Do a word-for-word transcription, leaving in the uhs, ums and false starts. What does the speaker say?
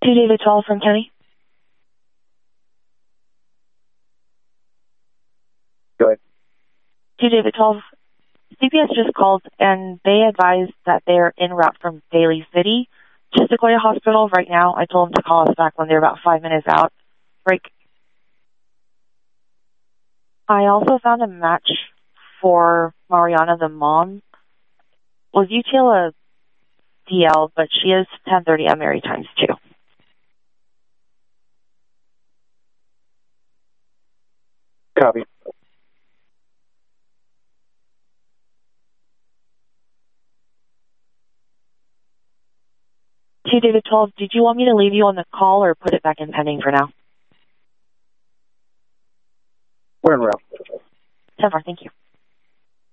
To David twelve from County. Go ahead. To David twelve. C P S just called and they advised that they're en route from Daly City to Sequoia Hospital right now. I told them to call us back when they're about five minutes out. Break. I also found a match for Mariana, the mom. Was U T L a D L, but she is ten thirty at Mary times two. Copy. To David twelve, did you want me to leave you on the call or put it back in pending for now? We're in route. ten four, thank you.